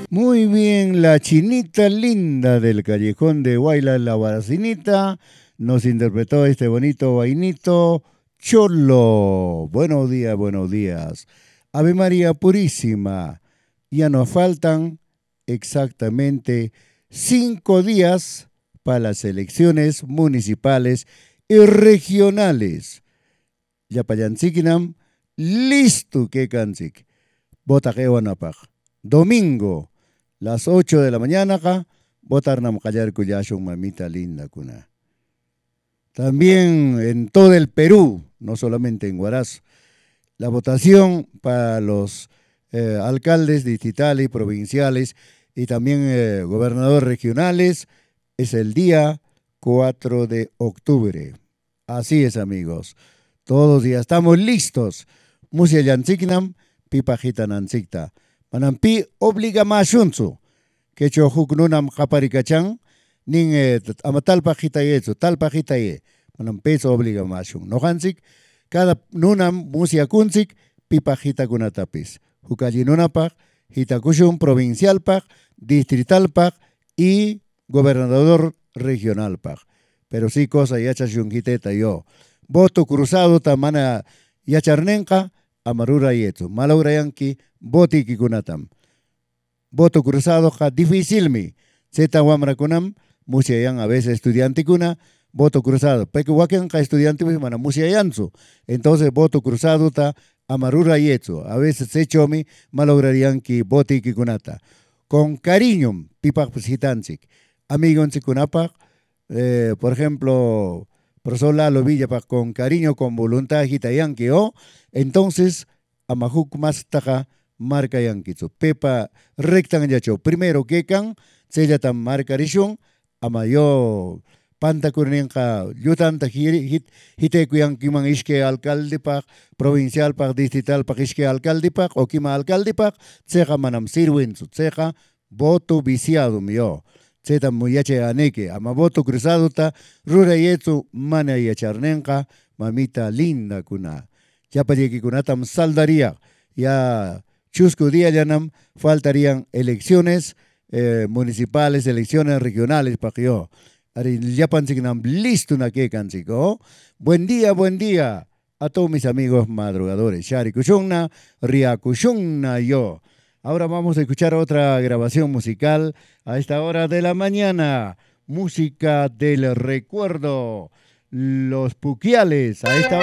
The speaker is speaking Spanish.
Muy bien, la chinita linda del callejón de Huayla, la Guaracinita, nos interpretó este bonito vainito Cholo. Buenos días, buenos días. Ave María Purísima, ya nos faltan exactamente 5 días para las elecciones municipales y regionales. Yapayanzikinam, listo que cancic. Bota que wanapaj. Domingo, las 8 de la mañana, acá, votar nam callar cuyashon mamita linda cuna. También en todo el Perú, no solamente en Huaraz, la votación para los alcaldes distritales y provinciales y también gobernadores regionales es el día 4 de octubre. Así es, amigos. Todos ya estamos listos. Musia Yanziknam, Pipajita Nanzikta. Manampi obliga mashunzu. Que chojuk nunam japaricachan, nin amatalpa jitayezu, talpa jitaye. Manampeso obliga mashun. No hansik, cada nunam musia kunzik, pipajita kunatapis. Hukaji nunapak, hitakushun provincialpak, distritalpak y gobernador regionalpak. Pero sí cosa yachashun hiteta yo. Voto cruzado tamana yacharnenka, amarura yetu. Malaurayanki, voti kikunatam. Voto cruzado ja difícil mi. Zeta wamrakunam, musiayan a veces estudiante kuna, voto cruzado. Porque wakan ka estudiante mana musiayansu. Entonces voto cruzado ta amarura yetu. A veces se chomi malaurayanki voti kikunata. Con cariño, pipak hitansik. Amigos kunapa, por ejemplo, profesor Lalo Villapa, con cariño, con voluntad, hitayanki o, entonces, amajuk más taja, marca yankizu. Pepa rectan yacho. Primero que can, sella tan marca rishun, amayo panta kurnenka, yutanta hite kuyanki man iske alcalde pak, provincial pak, distrital pak iske alcalde pak, o kima alcalde pak, tseja manam sirwensu, tseja voto viciado mio. Zeta muyache aneke, ama voto cruzado ta, rura yetsu mana yacharnenka, mamita linda kuna. Ya para que kunatam saldaría, ya chusco día ya nam faltarían elecciones municipales, elecciones regionales para que yo. Ari ya pansignam listo na que cancico. Buen día a todos mis amigos madrugadores. Shari kushunna, ria kushunna yo. Ahora vamos a escuchar otra grabación musical a esta hora de la mañana. Música del recuerdo. Los Puquiales a esta